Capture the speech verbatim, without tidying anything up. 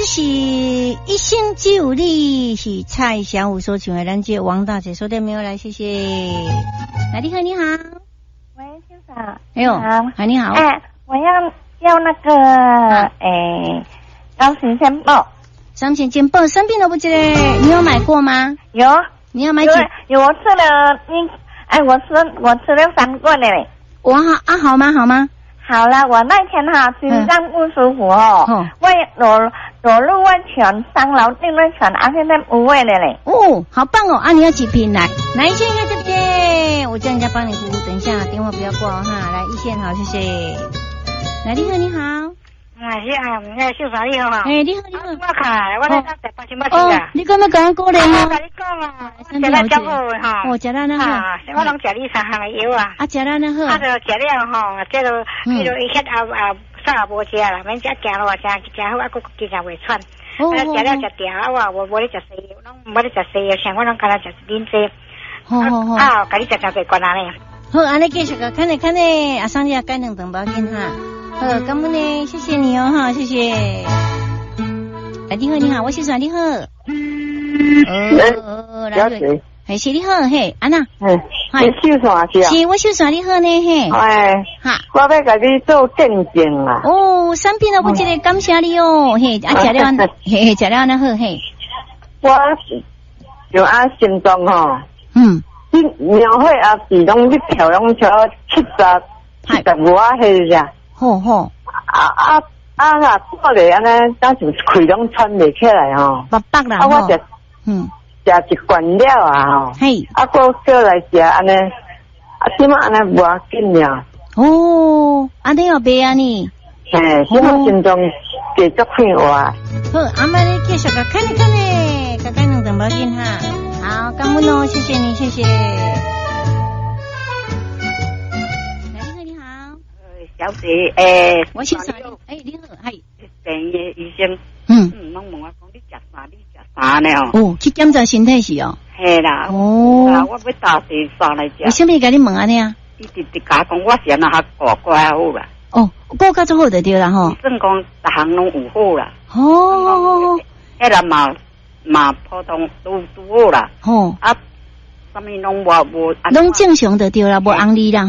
是一生只有你，是蔡小虎所唱的，咱这王大姐说的没有来，谢谢。来，你好，你好， 喂，先生， 哎呦， 好， 你好， 哎，我要要那个，哎，高行先报， 三千金报生病了不？这个你有买过吗？ 有， 你要买几？ 有，我吃了，你，哎，我吃我吃了三罐嘞。 我好啊，好吗？好吗？ 好了，我那天哈心脏不舒服哦， 嗯、 我裸裸露我全上楼定了全，啊现在无味了嘞。 哦，好棒哦！啊，你要几瓶来？来一线应该对不对？我叫人家帮你服务，等一下电话不要挂哈。来一线好，谢谢。来，你好，你好。 啊，是啊，那秀嫂你好啊。 哎，你好，你好。 我看，我在刚才八千八千哦，你敢要跟我过来吗？ 哦？ 我跟你讲啊，食了真好诶吼。 哦，食了那好。 啊，我拢食你三项诶药啊。 啊，食了那好。 啊，就食了吼，这个迄个伊迄啊啊啥也无食啦，免食行路啊，食食好啊，佫经常袂喘。哦。啊，食了食掉啊，我无咧食西药，拢无咧食西药，像我拢干那食啉济。 好好好。 啊，甲你食食侪罐安尼。 好，安尼继续个，看咧看咧，阿桑你也干两顿包紧哈。好，感恩呢，谢谢你哦哈，谢谢。哎，你好，你好，我是算你好。 哦， 来，嘿，是你好，嘿，安娜。 嘿，你秀啥是啊？ 是，我秀算你好呢，嘿。 哎， 哈， 我要甲你做见证啊。 哦，产品都不记得，感谢你哦，嘿，啊，食了，嘿嘿，食了那好，嘿。 我就按心脏吼， 嗯， 你描绘啊，是拢你漂亮车七十七十五啊，迄只。 好好。 啊啊啊！那做嚟安尼，当时气拢喘袂起来吼。 白白啦。 啊，我食， 嗯， 食一罐了啊吼。 嘿。 啊，佫叫来食安尼，啊，即马安尼无要紧了。 哦，安尼要卖啊你？ 嘿，即马心脏继续变活。 好，阿妈你继续个看咧看咧，个干两顿包紧哈。好，感恩哦，谢谢你，谢谢。 小姐，诶， 我是啥？诶，你好，系病嘅医生。 嗯， 嗯，拢问我讲你食啥？你食啥呢？ 哦，去检查身体是哦。 系啦。 哦。 啊，我要打第三来食。 为什么甲你问安尼啊？ 伊直直甲讲，我是安那较过过好啦。 哦，过较足好就对啦吼。 算讲逐项拢有好啦。 哦。 迄个嘛嘛普通都都好啦。 哦。 啊，啥物拢无无。 拢正常就对啦，无红利啦。